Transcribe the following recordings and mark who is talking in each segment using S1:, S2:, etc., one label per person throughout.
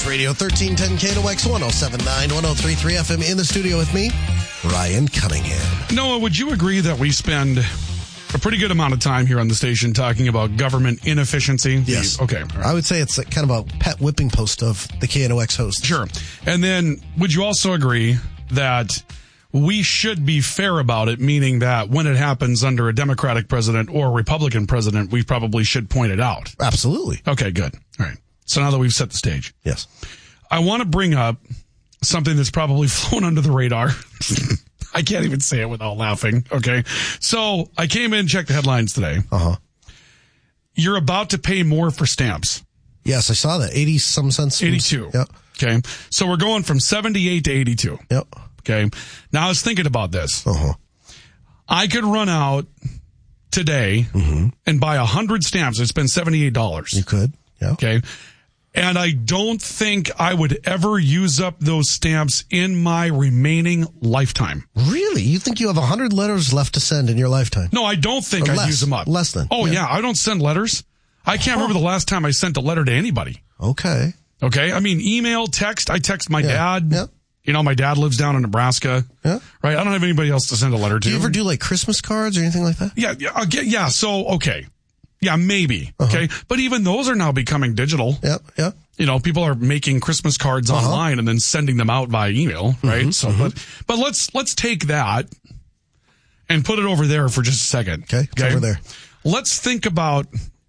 S1: Radio 1310 KNOX 1079 1033 FM in the studio with me, Ryan Cunningham.
S2: Noah, would you agree that we spend a pretty good amount of time here on the station talking about government inefficiency?
S1: Yes.
S2: Okay. Right.
S1: I would say it's kind of a pet whipping post of the KNOX host.
S2: Sure. And then would you also agree that we should be fair about it, meaning that when it happens under a Democratic president or a Republican president, we probably should point it out?
S1: Absolutely.
S2: Okay, good. All right. So now that we've set the stage.
S1: Yes.
S2: I want to bring up something that's probably flown under the radar. I can't even say it without laughing. Okay. So I came in and checked the headlines today.
S1: Uh-huh.
S2: You're about to pay more for stamps.
S1: Yes, I saw that. 80 some cents.
S2: 82.
S1: Yep.
S2: Okay. So we're going from 78 to 82.
S1: Yep.
S2: Okay. Now I was thinking about this.
S1: Uh-huh.
S2: I could run out today and buy 100 stamps. It's been $78.
S1: You could. Yeah.
S2: Okay. And I don't think I would ever use up those stamps in my remaining lifetime.
S1: Really? You think you have 100 letters left to send in your lifetime?
S2: No, I don't think I'd use them up.
S1: Less than.
S2: Oh, yeah. I don't send letters. I can't remember the last time I sent a letter to anybody.
S1: Okay.
S2: Okay. I mean, email, text. I text my dad.
S1: Yeah.
S2: You know, my dad lives down in Nebraska.
S1: Yeah.
S2: Right. I don't have anybody else to send a letter to.
S1: Do you ever do like Christmas cards or anything like that?
S2: Yeah. Yeah. So, okay. Yeah, maybe. Okay. But even those are now becoming digital.
S1: Yep. Yep.
S2: You know, people are making Christmas cards online and then sending them out via email, right? But let's take that and put it over there for just a second.
S1: Okay. It's over there.
S2: Let's think about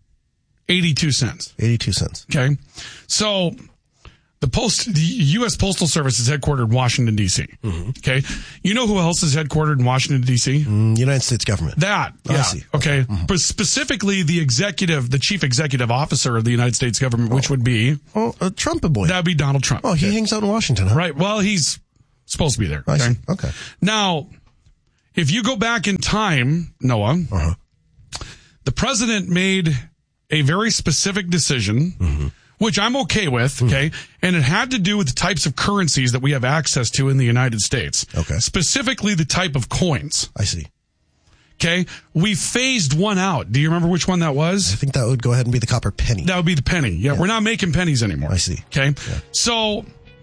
S2: 82 cents.
S1: 82 cents.
S2: Okay. So the U.S. Postal Service is headquartered in Washington, D.C. Okay. You know who else is headquartered in Washington, D.C.?
S1: United States government.
S2: That. Yeah.
S1: I see.
S2: Okay. But specifically the chief executive officer of the United States government, which would be?
S1: Oh, a Trump boy.
S2: That would be Donald Trump.
S1: Oh, he hangs out in Washington, huh?
S2: Right. Well, he's supposed to be there.
S1: I see. Okay.
S2: Now, if you go back in time, Noah, the president made a very specific decision, which I'm okay with, okay? And it had to do with the types of currencies that we have access to in the United States.
S1: Okay.
S2: Specifically the type of coins.
S1: I see.
S2: Okay? We phased one out. Do you remember which one that was?
S1: I think that would go ahead and be the copper penny.
S2: That would be the penny. Yeah, we're not making pennies anymore.
S1: I see.
S2: Okay?
S1: Yeah.
S2: So,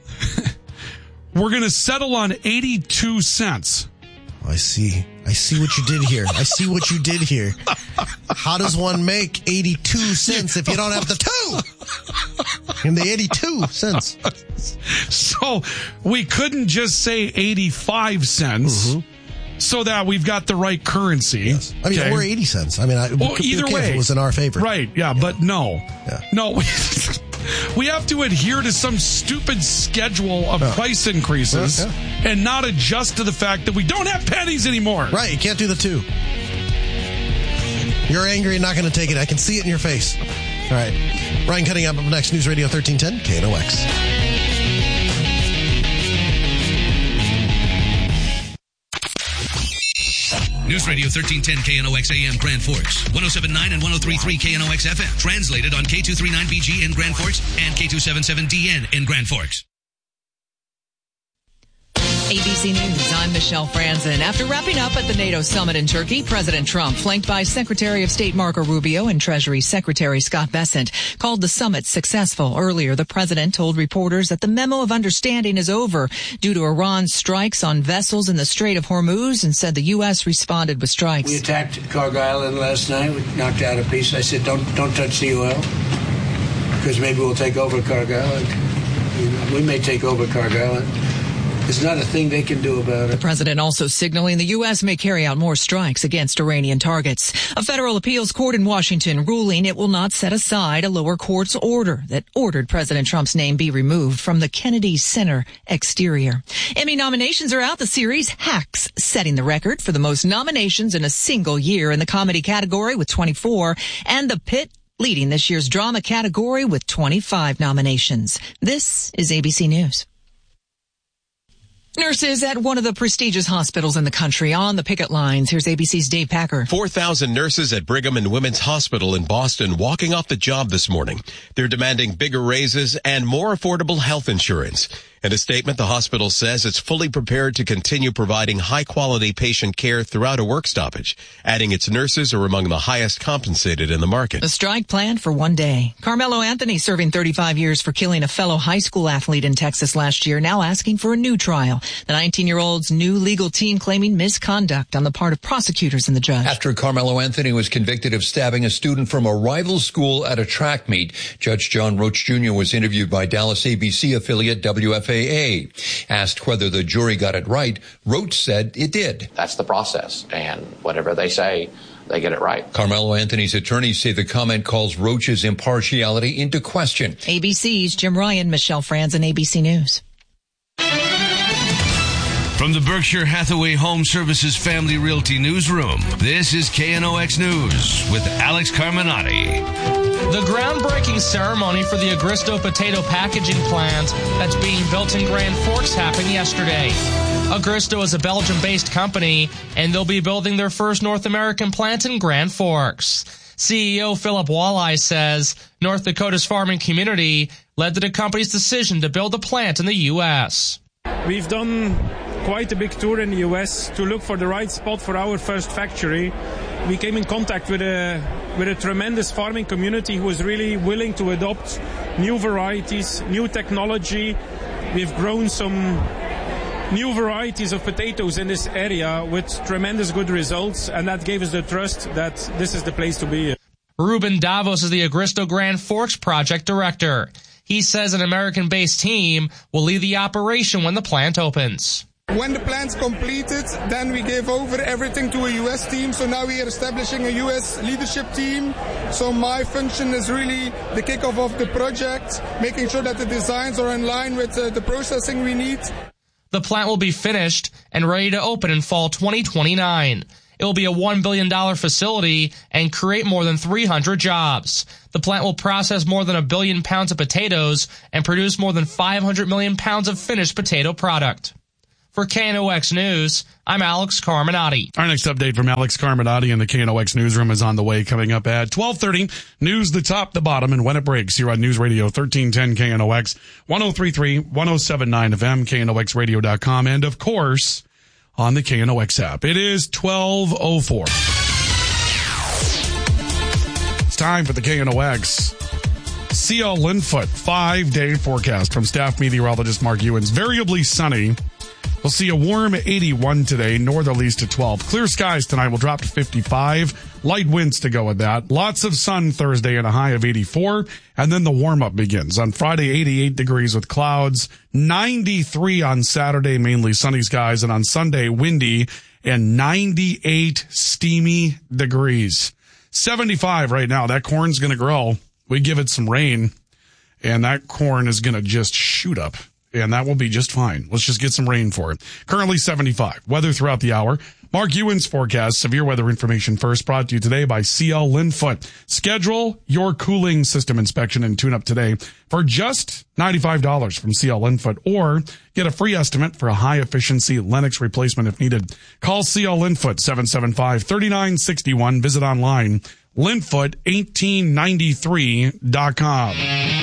S2: we're going to settle on 82 cents.
S1: I see. I see what you did here. I see what you did here. How does one make 82 cents if you don't have the two? In the 82 cents.
S2: So we couldn't just say 85 cents so that we've got the right currency.
S1: Yes. I mean, or 80 cents. I mean,
S2: either way.
S1: It was in our favor.
S2: Right. Yeah. But no.
S1: Yeah.
S2: No. We have to adhere to some stupid schedule of price increases and not adjust to the fact that we don't have pennies anymore.
S1: Right. You can't do the two. You're angry and not going to take it. I can see it in your face. All right. Ryan Cunningham up next. News Radio 1310 KNOX.
S3: News Radio 1310 KNOX AM Grand Forks, 107.9 and 103.3 KNOX FM. Translated on K239BG in Grand Forks and K277DN in Grand Forks.
S4: ABC News, I'm Michelle Franzen. After wrapping up at the NATO summit in Turkey, President Trump, flanked by Secretary of State Marco Rubio and Treasury Secretary Scott Bessent, called the summit successful. Earlier, the president told reporters that the memo of understanding is over due to Iran's strikes on vessels in the Strait of Hormuz and said the U.S. responded with strikes.
S5: We attacked Cargo Island last night. We knocked out a piece. I said, don't touch the oil because maybe we'll take over Cargo Island. We may take over Cargo Island. There's not a thing they can do about it.
S4: The president also signaling the U.S. may carry out more strikes against Iranian targets. A federal appeals court in Washington ruling it will not set aside a lower court's order that ordered President Trump's name be removed from the Kennedy Center exterior. Emmy nominations are out. The series Hacks setting the record for the most nominations in a single year in the comedy category with 24, and The Pit leading this year's drama category with 25 nominations. This is ABC News. Nurses at one of the prestigious hospitals in the country on the picket lines. Here's ABC's Dave Packer.
S6: 4,000 nurses at Brigham and Women's Hospital in Boston walking off the job this morning. They're demanding bigger raises and more affordable health insurance. In a statement, the hospital says it's fully prepared to continue providing high-quality patient care throughout a work stoppage, adding its nurses are among the highest compensated in the market.
S4: The strike planned for one day. Carmelo Anthony, serving 35 years for killing a fellow high school athlete in Texas last year, now asking for a new trial. The 19-year-old's new legal team claiming misconduct on the part of prosecutors and the judge.
S7: After Carmelo Anthony was convicted of stabbing a student from a rival school at a track meet, Judge John Roach Jr. was interviewed by Dallas ABC affiliate WFAA. Asked whether the jury got it right, Roach said it did.
S8: That's the process, and whatever they say, they get it right.
S7: Carmelo Anthony's attorneys say the comment calls Roach's impartiality into question.
S4: ABC's Jim Ryan, Michelle Franzen, ABC News.
S3: From the Berkshire Hathaway Home Services Family Realty Newsroom, this is KNOX News with Alex Carminati.
S9: The groundbreaking ceremony for the Agristo potato packaging plant that's being built in Grand Forks happened yesterday. Agristo is a Belgium-based company, and they'll be building their first North American plant in Grand Forks. CEO Philip Walleye says North Dakota's farming community led to the company's decision to build a plant in the U.S.
S10: We've done quite a big tour in the U.S. to look for the right spot for our first factory. We came in contact with a tremendous farming community who was really willing to adopt new varieties, new technology. We've grown some new varieties of potatoes in this area with tremendous good results, and that gave us the trust that this is the place to be.
S9: Ruben Davos is the Agristo Grand Forks project director. He says an American-based team will lead the operation when the plant opens.
S11: When the plant's completed, then we gave over everything to a U.S. team. So now we are establishing a U.S. leadership team. So my function is really the kickoff of the project, making sure that the designs are in line with the processing we need.
S9: The plant will be finished and ready to open in fall 2029. It will be a $1 billion facility and create more than 300 jobs. The plant will process more than 1 billion pounds of potatoes and produce more than 500 million pounds of finished potato product. For KNOX News, I'm Alex Carminati.
S2: Our next update from Alex Carminati in the KNOX newsroom is on the way, coming up at 12:30. News the top, the bottom, and when it breaks here on News Radio 1310 KNOX, 103.3, 107.9 FM, KNOXradio.com, and of course, on the KNOX app. It is 12:04. It's time for the KNOX CL Linfoot 5-day forecast from staff meteorologist Mark Ewens. Variably sunny. We'll see a warm 81 today, northerlies to 12. Clear skies tonight will drop to 55. Light winds to go with that. Lots of sun Thursday and a high of 84. And then the warm-up begins. On Friday, 88 degrees with clouds. 93 on Saturday, mainly sunny skies. And on Sunday, windy and 98 steamy degrees. 75 right now. That corn's going to grow. We give it some rain, and that corn is going to just shoot up. And that will be just fine. Let's just get some rain for it. Currently 75. Weather throughout the hour. Mark Ewens forecast severe weather information first, brought to you today by CL Linfoot. Schedule your cooling system inspection and tune-up today for just $95 from CL Linfoot, or get a free estimate for a high-efficiency Lennox replacement if needed. Call CL Linfoot 775-3961. Visit online Linfoot1893.com.